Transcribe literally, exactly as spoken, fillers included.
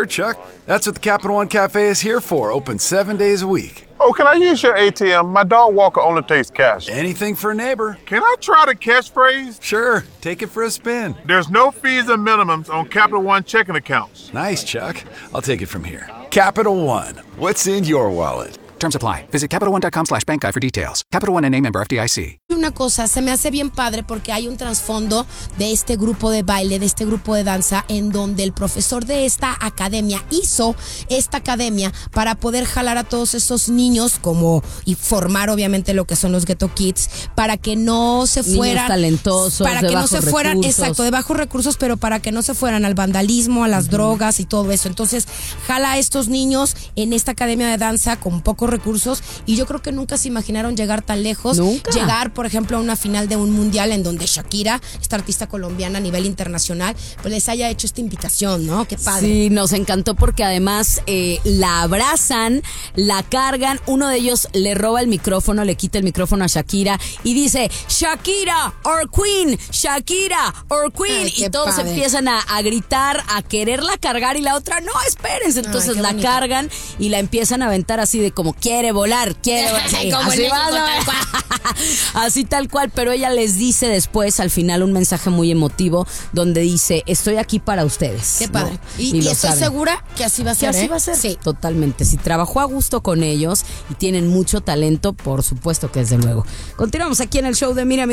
Sure, Chuck. That's what the Capital One Cafe is here for, open seven days a week. Oh, can I use your A T M? My dog walker only takes cash. Anything for a neighbor. Can I try the catchphrase? Sure, take it for a spin. There's no fees and minimums on Capital One checking accounts. Nice, Chuck. I'll take it from here. Capital One, what's in your wallet? Terms apply. Visit CapitalOne.com slash bank guide for details. Capital One N A member F D I C. Una cosa, se me hace bien padre porque hay un trasfondo de este grupo de baile, de este grupo de danza, en donde el profesor de esta academia hizo esta academia para poder jalar a todos esos niños como y formar obviamente lo que son los Ghetto Kids para que no se fueran niños talentosos, para de que no bajos se fueran, recursos. exacto, de bajos recursos, pero para que no se fueran al vandalismo, a las uh-huh. drogas y todo eso. Entonces, jala a estos niños en esta academia de danza con pocos recursos y yo creo que nunca se imaginaron llegar tan lejos. ¿Nunca? Llegar, por ejemplo, a una final de un mundial en donde Shakira, esta artista colombiana a nivel internacional, pues les haya hecho esta invitación, ¿no? Qué padre. Sí, nos encantó porque además eh, la abrazan, la cargan, uno de ellos le roba el micrófono, le quita el micrófono a Shakira y dice, Shakira, our queen, Shakira, our queen. Ay, y todos padre. empiezan a, a gritar, a quererla cargar y la otra, no, espérense. Entonces Ay, la bonito. cargan y la empiezan a aventar así de como quiere volar, quiere volar. Sí, Como así, en vas, México, ¿no? tal cual. Así tal cual, pero ella les dice después al final un mensaje muy emotivo donde dice, estoy aquí para ustedes. Qué padre. ¿no? Y, y lo estoy saben. segura que así va a Que ser. así ¿eh? va a ser. Sí. Totalmente. Si trabajó a gusto con ellos y tienen mucho talento, por supuesto que desde luego. Continuamos aquí en el show de Miriam.